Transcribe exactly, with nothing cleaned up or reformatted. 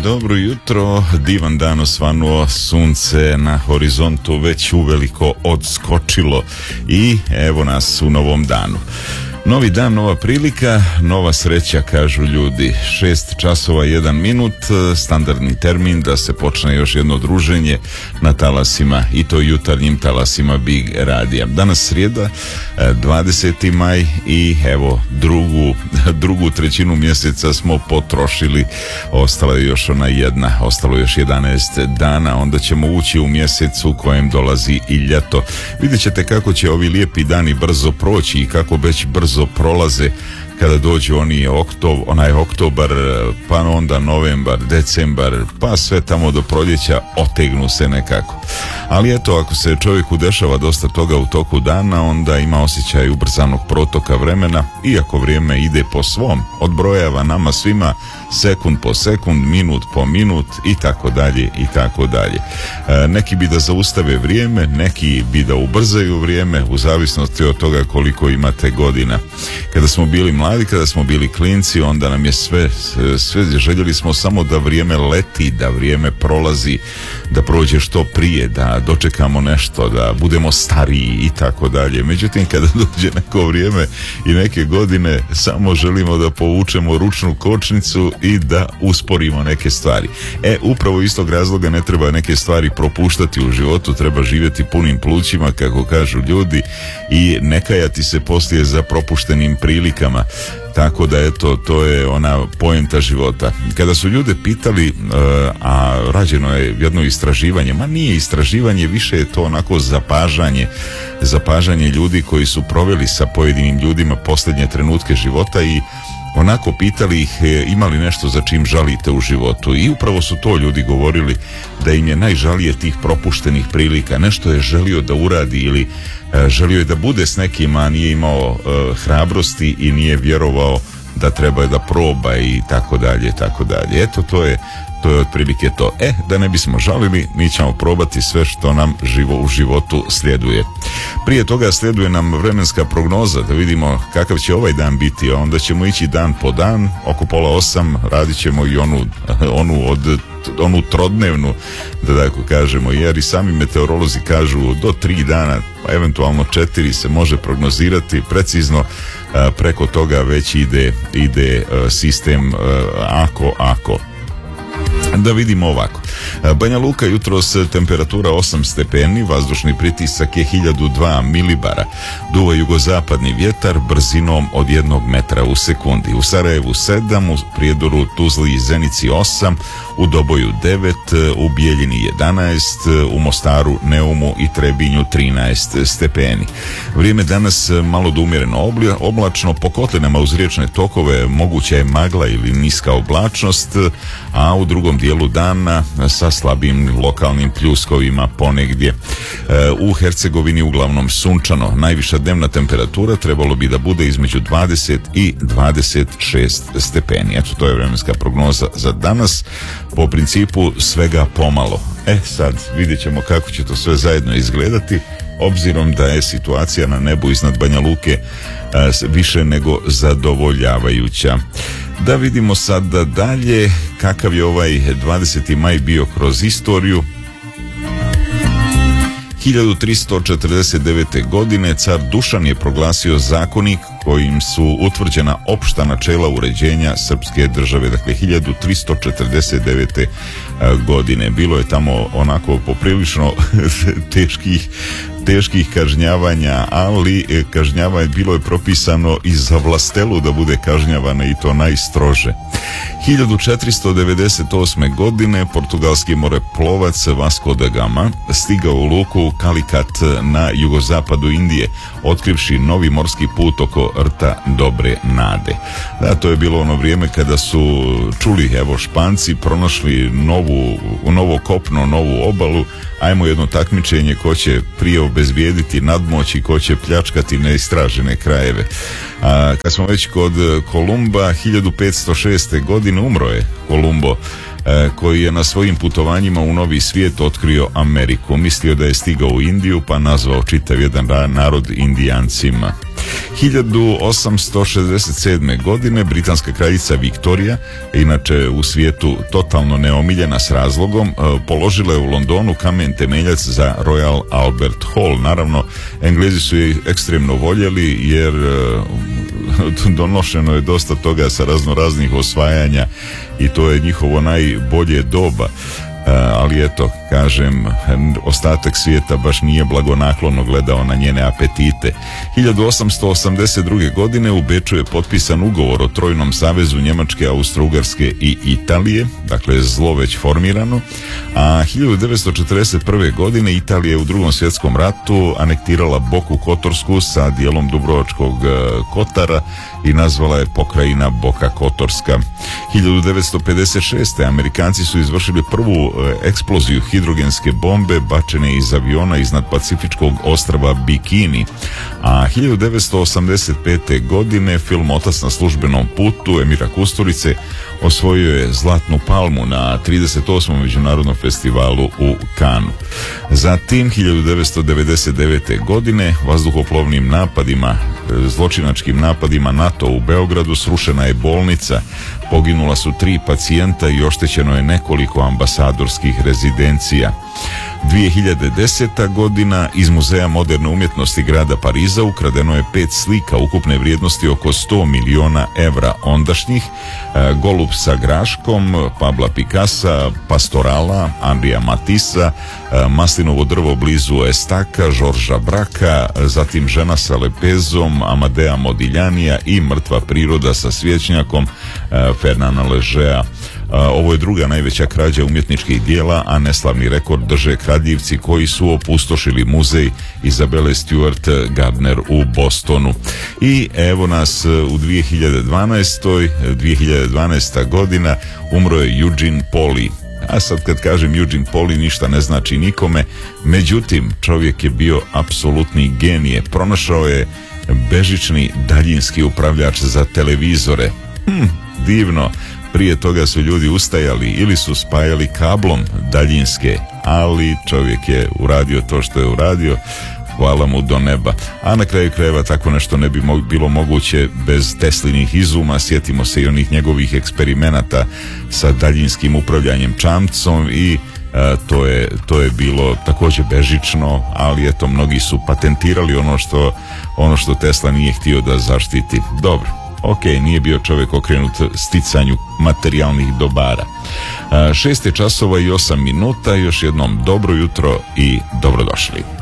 dobro jutro, divan dan osvanuo, sunce na horizontu već uveliko odskočilo i evo nas u novom danu. Novi dan, nova prilika, nova sreća, kažu ljudi. Šest časova, jedan minut, standardni termin da se počne još jedno druženje na talasima, i to jutarnjim talasima Big Radija. Danas srijeda, dvadeseti maj, i evo drugu, drugu trećinu mjeseca smo potrošili. Ostala je još ona jedna, ostalo još jedanaest dana, onda ćemo ući u mjesec u kojem dolazi i ljeto. Vidjet ćete kako će ovi lijepi dani brzo proći i kako već brzo prolaze kada dođu oni oktov, onaj oktobar, pa onda novembar, decembar, pa sve tamo do proljeća otegnu se nekako. Ali eto, ako se čovjeku dešava dosta toga u toku dana, onda ima osjećaj ubrzanog protoka vremena, iako vrijeme ide po svom, odbrojava nama svima sekund po sekund, minut po minut i tako dalje i tako dalje. E, neki bi da zaustave vrijeme, neki bi da ubrzaju vrijeme u zavisnosti od toga koliko imate godina. Kada smo bili mladi, kada smo bili klinci, onda nam je sve, sve željeli smo samo da vrijeme leti, da vrijeme prolazi, da prođe što prije, da dočekamo nešto, da budemo stariji i tako dalje. Međutim, kada dođe neko vrijeme i neke godine, samo želimo da povučemo ručnu kočnicu i da usporimo neke stvari. E, upravo iz tog razloga ne treba neke stvari propuštati u životu, treba živjeti punim plućima, kako kažu ljudi, i ne kajati se poslije za propuštenim prilikama. Tako da eto, to je ona poenta života. Kada su ljude pitali, a rađeno je jedno istraživanje, ma nije istraživanje, više je to onako zapažanje, zapažanje ljudi koji su proveli sa pojedinim ljudima posljednje trenutke života i onako pitali ih imali nešto za čim žalite u životu, i upravo su to ljudi govorili, da im je najžalije tih propuštenih prilika. Nešto je želio da uradi ili e, želio je da bude s nekim, a nije imao e, hrabrosti i nije vjerovao da treba da proba i tako dalje, tako dalje. Eto, to je To je otprilike to. E, da ne bismo žalili, mi ćemo probati sve što nam živo u životu slijeduje. Prije toga slijeduje nam vremenska prognoza, da vidimo kakav će ovaj dan biti, a onda ćemo ići dan po dan, oko pola osam radit ćemo i onu, onu od onu trodnevnu, da tako kažemo, jer i sami meteorolozi kažu do tri dana, pa eventualno četiri se može prognozirati precizno, a preko toga već ide, ide sistem ako, ako. Da vidimo ovako. Banja Luka, jutros temperatura osam stepeni, vazdušni pritisak je hiljadu dva milibara, duva jugozapadni vjetar brzinom od jednog metra u sekundi. U Sarajevu sedam, u Prijedoru, Tuzli i Zenici osam, u Doboju devet, u Bijeljini jedanaest, u Mostaru, Neumu i Trebinju trinaest stepeni. Vrijeme danas malo do umjereno oblačno, po kotlinama uz riječne tokove moguća je magla ili niska oblačnost, a u drugom dijelu dana sa slabim lokalnim pljuskovima ponegdje. U Hercegovini uglavnom sunčano, najviša dnevna temperatura trebalo bi da bude između dvadeset i dvadeset šest stepeni. Eto, to je vremenska prognoza za danas, po principu svega pomalo. E, sad vidjet ćemo kako će to sve zajedno izgledati, obzirom da je situacija na nebu iznad Banja Luke a, više nego zadovoljavajuća. Da vidimo sada dalje kakav je ovaj dvadeseti maj bio kroz istoriju. hiljadu tristo četrdeset devete. godine car Dušan je proglasio zakonik kojim su utvrđena opšta načela uređenja srpske države. Dakle, hiljadu tristo četrdeset devete. godine. Bilo je tamo onako poprilično teških teških kažnjavanja, ali kažnjavanje bilo je propisano i za vlastelu da bude kažnjavana, i to najstrože. hiljadu četiristo devedeset osme. godine portugalski moreplovac Vasco da Gama stigao u luku Kalikat na jugozapadu Indije, otkrivši novi morski put oko rta Dobre Nade. Da, to je bilo ono vrijeme kada su čuli, evo, Španci pronašli novu, novo kopno, novu obalu, ajmo jedno takmičenje ko će prije obezbijediti nadmoć i ko će pljačkati neistražene krajeve. A kad smo već kod Kolumba, hiljadu petsto šeste. godine umro je Kolumbo. koji je na svojim putovanjima u Novi svijet otkrio Ameriku. Mislio da je stigao u Indiju, pa nazvao čitav jedan narod Indijancima. hiljadu osamsto šezdeset sedme. godine britanska kraljica Viktorija, inače u svijetu totalno neomiljena s razlogom, položila je u Londonu kamen temeljac za Royal Albert Hall. Naravno, Englezi su je ekstremno voljeli jer donošeno je dosta toga sa razno raznih osvajanja i to je njihovo najbolje doba. Uh, ali eto, kažem, ostatak svijeta baš nije blagonaklono gledao na njene apetite. hiljadu osamsto osamdeset druge. godine u Beču je potpisan ugovor o trojnom savezu Njemačke, Austro-Ugarske i Italije, dakle zlo već formirano, a hiljadu devetsto četrdeset prve. godine Italija je u Drugom svjetskom ratu anektirala Boku Kotorsku sa dijelom Dubrovačkog uh, Kotara i nazvala je pokrajina Boka Kotorska. hiljadu devetsto pedeset šeste. Amerikanci su izvršili prvu eksploziju hidrogenske bombe bačene iz aviona iznad Pacifičkog ostrva Bikini, a hiljadu devetsto osamdeset pete. godine film Otac na službenom putu Emira Kusturice osvojio je Zlatnu palmu na trideset osmom međunarodnom festivalu u Kanu. Zatim hiljadu devetsto devedeset devete. godine vazduhoplovnim napadima, zločinačkim napadima NATO u Beogradu srušena je bolnica, poginula su tri pacijenta i oštećeno je nekoliko ambasadorskih rezidencija. dvije hiljade deseta. godina iz Muzeja moderne umjetnosti grada Pariza ukradeno je pet slika ukupne vrijednosti oko sto miliona evra ondašnjih, e, Golub sa graškom Pabla Picassa, Pastorala Andrija Matissa, e, Maslinovo drvo blizu Estaka Žorža Braka, zatim Žena sa lepezom Amadea Modiljanija i Mrtva priroda sa svjećnjakom e, Fernana Ležea. Ovo je druga najveća krađa umjetničkih dijela, a neslavni rekord drže kradljivci koji su opustošili muzej Izabele Stewart Gardner u Bostonu. I evo nas u dvije hiljade dvanaestoj. dvije hiljade dvanaesta. godina umro je Eugene Polly. A sad kad kažem Eugene Polly ništa ne znači nikome, međutim čovjek je bio apsolutni genije. Pronašao je bežični daljinski upravljač za televizore. Hm, divno. Prije toga su ljudi ustajali ili su spajali kablom daljinske, ali čovjek je uradio to što je uradio, hvala mu do neba. A na kraju krajeva tako nešto ne bi mo- bilo moguće bez Teslinih izuma. Sjetimo se i onih njegovih eksperimenata sa daljinskim upravljanjem čamcom i a, to je, to je bilo također bežično, ali eto, mnogi su patentirali ono što, ono što Tesla nije htio da zaštiti. Dobro. Ok, nije bio čovjek okrenut sticanju materijalnih dobara. Šest je časova i osam minuta, još jednom dobro jutro i dobrodošli.